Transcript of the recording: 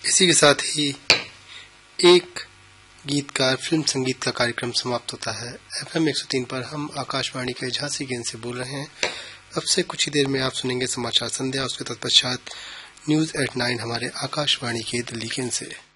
इसी के साथ ही एक गीतकार फिल्म संगीत का कार्यक्रम समाप्त होता है। FM 103 पर हम आकाशवाणी के झांसी केंद्र से बोल रहे हैं। अब से कुछ ही देर में आप सुनेंगे समाचार संध्या, उसके तत्पश्चात न्यूज एट 9 हमारे आकाशवाणी के दिल्ली केंद्र से।